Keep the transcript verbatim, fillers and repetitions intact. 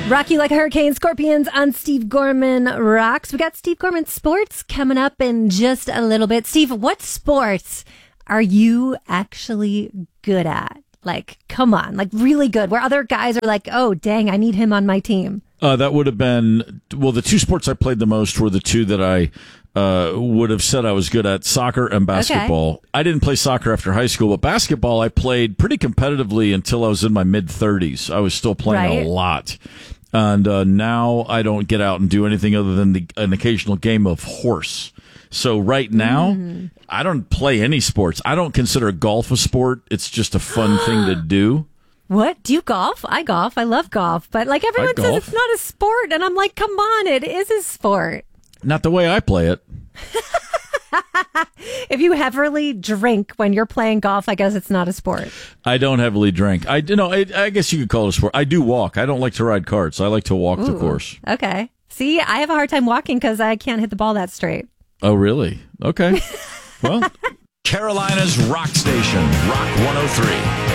Rock You Like a Hurricane, Scorpions on Steve Gorman Rocks. We got Steve Gorman Sports coming up in just a little bit. Steve, what sports are you actually good at? Like, come on, like really good, where other guys are like, oh, dang, I need him on my team. Uh, that would have been, well, the two sports I played the most were the two that I uh, would have said I was good at, soccer and basketball. Okay. I didn't play soccer after high school, but basketball I played pretty competitively until I was in my mid-thirties. I was still playing right. a lot. And uh, now I don't get out and do anything other than the, an occasional game of horse. So right now, mm. I don't play any sports. I don't consider golf a sport. It's just a fun thing to do. What? Do you golf? I golf. I love golf. But like everyone says it's not a sport. And I'm like, come on, it is a sport. Not the way I play it. If you heavily drink when you're playing golf, I guess it's not a sport. I don't heavily drink. I, you know, I, I guess you could call it a sport. I do walk. I don't like to ride carts. I like to walk Ooh, the course. Okay. See, I have a hard time walking because I can't hit the ball that straight. Oh, really? Okay. Well, Carolina's Rock Station, Rock one oh three.